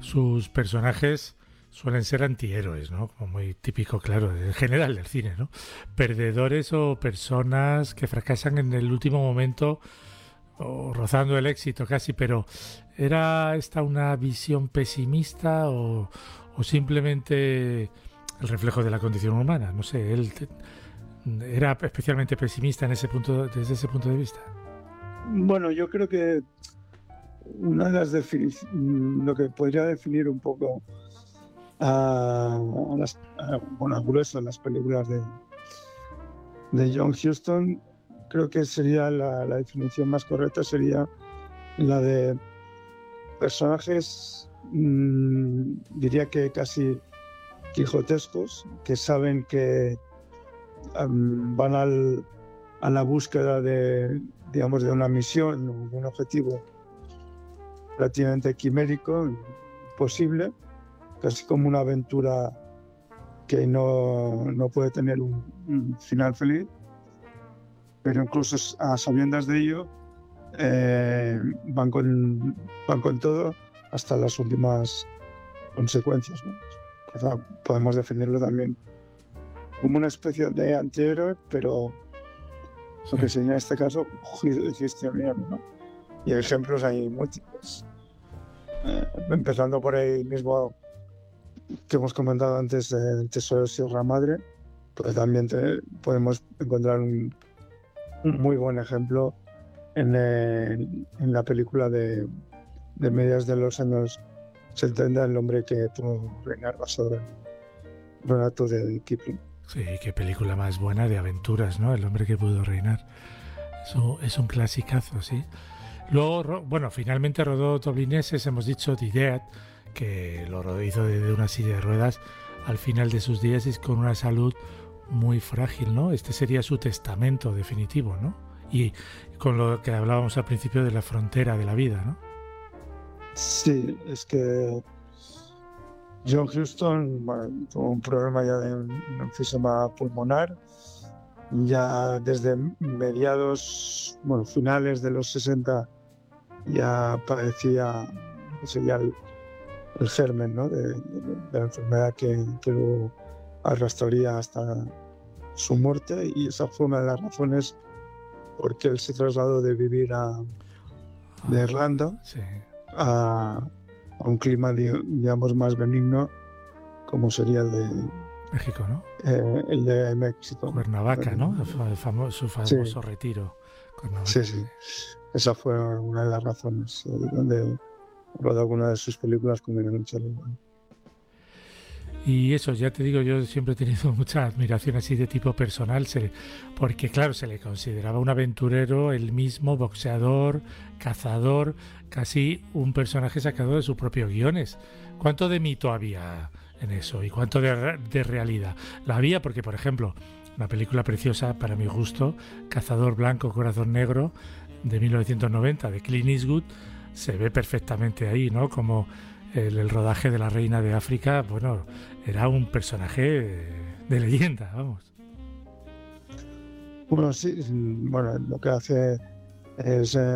sus personajes suelen ser antihéroes, ¿no? Como muy típico, claro, en general del cine, ¿no? Perdedores o personas que fracasan en el último momento o rozando el éxito casi, pero ¿era esta una visión pesimista o simplemente el reflejo de la condición humana? No sé, era especialmente pesimista en ese punto, desde ese punto de vista. Bueno, yo creo que una de las lo que podría definir un poco bueno, al grueso de las películas de John Huston, creo que sería la definición más correcta, sería la de personajes, diría que casi quijotescos, que saben que van a la búsqueda de, digamos, de una misión o de un objetivo relativamente quimérico, imposible, casi como una aventura que no puede tener un final feliz, pero incluso a sabiendas de ello, van con todo hasta las últimas consecuencias, ¿no? O sea, podemos definirlo también como una especie de antihéroe, pero lo que sería en este caso gestionable, ¿no? Y ejemplos hay múltiples. Empezando por ahí mismo que hemos comentado antes, el Tesoro de Sierra Madre, pero también podemos encontrar un muy buen ejemplo en la película de mediados de los años 70, El hombre que pudo reinar, basado en el relato de Kipling. Sí, qué película más buena de aventuras, ¿no? El hombre que pudo reinar. Eso es un clasicazo, sí. Luego, bueno, finalmente rodó Toblineses, hemos dicho, The Dead, que hizo de una silla de ruedas al final de sus días y con una salud muy frágil, ¿no? Este sería su testamento definitivo, ¿no? Y con lo que hablábamos al principio de la frontera de la vida, ¿no? Sí, es que John Huston, bueno, tuvo un problema ya de un enfisema pulmonar. Ya desde mediados, bueno, finales de los 60 ya padecía, sería el germen, ¿no? de la enfermedad que lo arrastraría hasta su muerte, y esa fue una de las razones por qué él se trasladó de vivir de Irlanda Sí. a un clima, digamos, más benigno, como sería México, ¿no? el de México. Cuernavaca, ¿no? Su famoso Sí, retiro. Cuernavaca, sí, sí. Esa fue una de las razones donde rodó alguna de sus películas con Charlie Brown. Y eso, ya te digo, yo siempre he tenido mucha admiración así de tipo personal, porque claro, se le consideraba un aventurero, el mismo, boxeador, cazador, casi un personaje sacado de sus propios guiones. ¿Cuánto de mito había en eso y cuánto de realidad? La había porque, por ejemplo, una película preciosa para mi gusto, Cazador Blanco, Corazón Negro, de 1990, de Clint Eastwood, se ve perfectamente ahí, ¿no? Como el rodaje de la Reina de África, bueno, era un personaje de leyenda, vamos. Bueno, sí, bueno, lo que hace es